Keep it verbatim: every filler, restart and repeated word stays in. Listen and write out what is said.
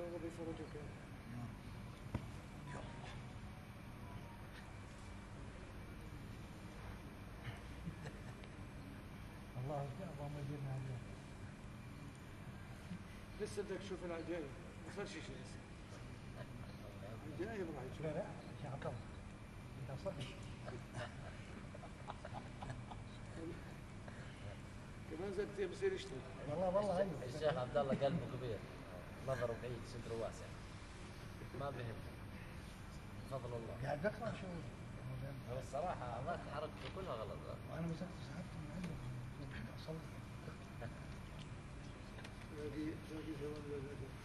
بفرجك. الله اللهم يجيبنا عليه. لسه بدك تشوف العجايب، ما صار شيء لسه. العجايب راح تشوف. لا لا يا عبد الله انت صدق. كمان زاد بصير يشتغل. والله والله ايوه. الشيخ عبد الله قلبه كبير، نظره بعيد، صدره واسع، ما بهم، بفضل الله. قاعد اقرا شو هو الصراحه ما حركته كلها غلط. وانا مسكت سحبت من عنده اصلي. باقي باقي ثواني.